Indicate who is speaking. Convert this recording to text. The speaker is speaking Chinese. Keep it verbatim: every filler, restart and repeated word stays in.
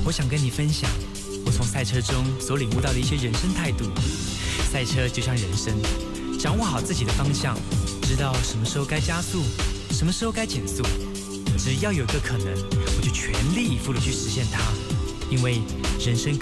Speaker 1: 我想跟你分享我从赛车中所领悟到的一些人生态度。赛车就像人生，掌握好自己的方向，知道什么时候该加速，什么时候该减速。只要有个可能，我就全力以赴的去实现它，因为人生